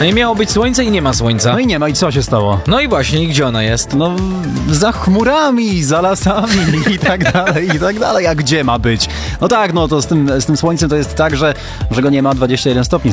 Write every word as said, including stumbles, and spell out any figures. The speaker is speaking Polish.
No i miało być słońce i nie ma słońca. No i nie ma, i co się stało? No i właśnie, i gdzie ona jest? No, za chmurami, za lasami i tak dalej, i tak dalej. A gdzie ma być? No tak, no to z tym, z tym słońcem to jest tak, że, że go nie ma dwadzieścia jeden stopni